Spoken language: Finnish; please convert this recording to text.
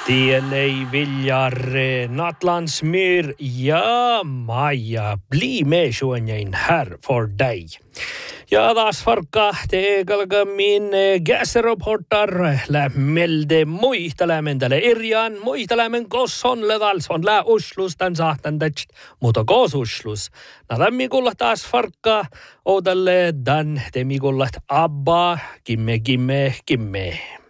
Tielei Viljare, Natlandsmyr ja Maja blir med sjöngen här för dig. Ja, taas farkka teekalka min gästereporter lämmelde muistelämendele Irjan muistelämen kosson ledalson lää Oslus tän sahtandet, mutta kos Oslus. Nälämmikulla taas farkka odalle dan temikulla abba kimme.